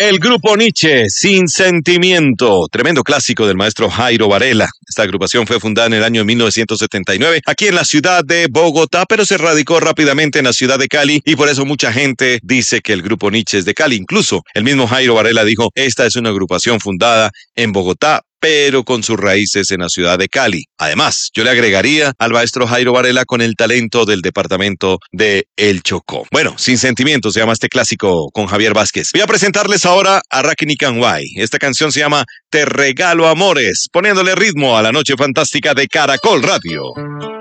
El grupo Nietzsche, Sin Sentimiento, tremendo clásico del maestro Jairo Varela. Esta agrupación fue fundada en el año 1979 aquí en la ciudad de Bogotá, pero se radicó rápidamente en la ciudad de Cali y por eso mucha gente dice que el grupo Nietzsche es de Cali. Incluso el mismo Jairo Varela dijo, esta es una agrupación fundada en Bogotá, pero con sus raíces en la ciudad de Cali. Además, yo le agregaría al maestro Jairo Varela con el talento del departamento de El Chocó. Bueno, Sin Sentimientos se llama este clásico con Javier Vázquez. Voy a presentarles ahora a Rakim Canway. Esta canción se llama Te Regalo Amores, poniéndole ritmo a la noche fantástica de Caracol Radio.